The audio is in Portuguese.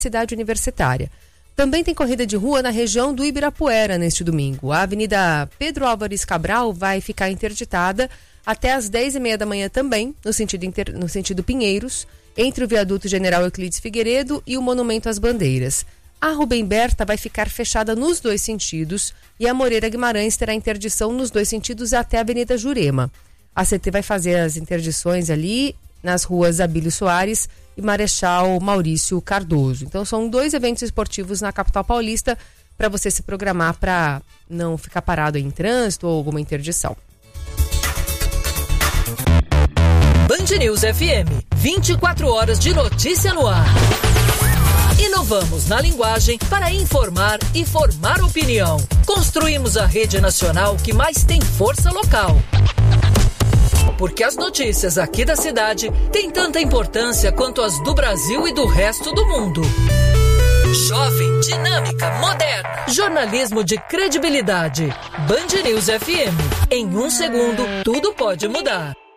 cidade universitária. Também tem corrida de rua na região do Ibirapuera neste domingo. A Avenida Pedro Álvares Cabral vai ficar interditada até às 10h30 da manhã também, no sentido Pinheiros, entre o viaduto General Euclides Figueiredo e o Monumento às Bandeiras. A Rubem Berta vai ficar fechada nos dois sentidos e a Moreira Guimarães terá interdição nos dois sentidos até a Avenida Jurema. A CT vai fazer as interdições ali nas ruas Abílio Soares e Marechal Maurício Cardoso. Então são 2 eventos esportivos na capital paulista para você se programar para não ficar parado em trânsito ou alguma interdição. Band News FM, 24 horas de notícia no ar. Inovamos na linguagem para informar e formar opinião. Construímos a rede nacional que mais tem força local. Porque as notícias aqui da cidade têm tanta importância quanto as do Brasil e do resto do mundo. Jovem, dinâmica, moderna. Jornalismo de credibilidade. Band News FM. Em 1 segundo, tudo pode mudar.